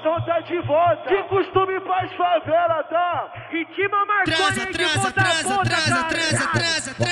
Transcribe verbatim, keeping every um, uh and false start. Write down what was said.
Malhação tá de volta. Que costume faz favela, tá? Ritmo Marconi transa, transa, transa, transa, transa, transa, transa.